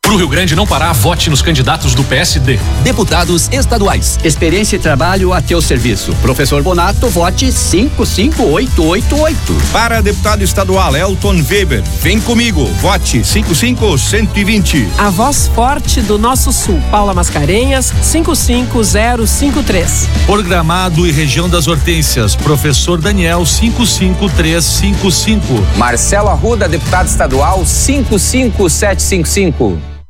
Pro Rio Grande não parar, vote nos candidatos do PSD. Deputados estaduais. Experiência e trabalho a teu serviço. Professor Bonato, vote 55888. Para deputado estadual Elton Weber, vem comigo, vote 55120. A voz forte do nosso sul, Paula Mascarenhas, 55053. Por Gramado e região das Hortênsias, professor Daniel, 55355. Marcelo Arruda, deputado estadual, 55755.